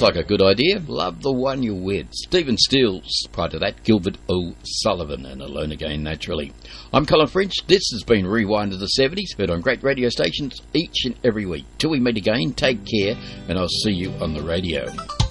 like a good idea. Love the one you're with. Stephen Stills. Prior to that, Gilbert O'Sullivan, and Alone Again, naturally. I'm Colin French. This has been Rewind of the 70s, heard on great radio stations each and every week. Till we meet again, take care, and I'll see you on the radio.